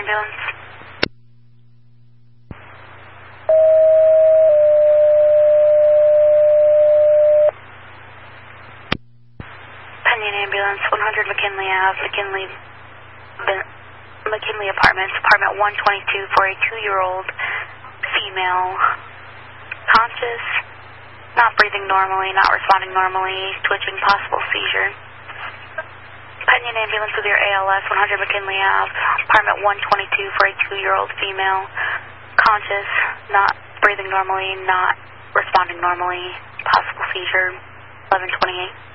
ambulance. Penyon ambulance, 100 McKinley Ave, McKinley Apartments, apartment 122 for a 2-year-old female, conscious, not breathing normally, not responding normally, twitching, possible seizure. Penyon ambulance with your ALS, 100 McKinley Ave, apartment 122 for a 2-year-old female, conscious, not breathing normally, not responding normally, possible seizure, 1128.